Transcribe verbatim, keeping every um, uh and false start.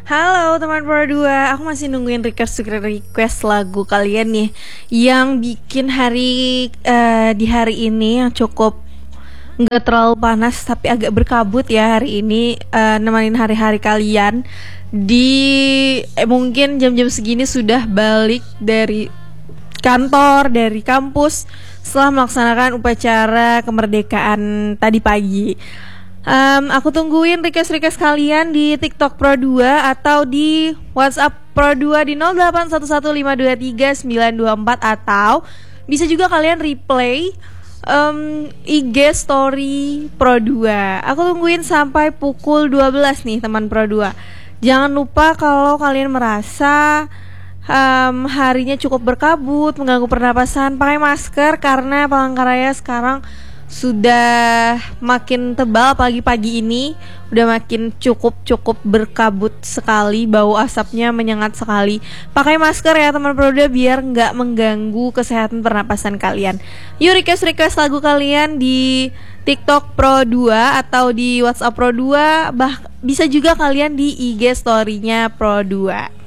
Halo teman Pro dua, aku masih nungguin request request lagu kalian nih yang bikin hari eh, di hari ini yang cukup nggak terlalu panas tapi agak berkabut ya hari ini, eh, nemenin hari-hari kalian di eh, mungkin jam-jam segini sudah balik dari kantor, dari kampus setelah melaksanakan upacara kemerdekaan tadi pagi. Em, aku tungguin request-request kalian di TikTok Pro dua atau di WhatsApp Pro dua di nol delapan satu satu lima dua tiga sembilan dua empat, atau bisa juga kalian replay em, I G Story Pro dua. Aku tungguin sampai pukul dua belas nih teman Pro dua. Jangan lupa kalau kalian merasa em, harinya cukup berkabut, mengganggu pernapasan, pakai masker karena Palangkaraya sekarang sudah makin tebal. Pagi-pagi ini udah makin cukup-cukup berkabut sekali, bau asapnya menyengat sekali. Pakai masker ya teman Proda biar nggak mengganggu kesehatan pernapasan kalian. Yuk request-request lagu kalian di TikTok Pro dua atau di WhatsApp Pro dua, bah bisa juga kalian di I G story-nya Pro dua.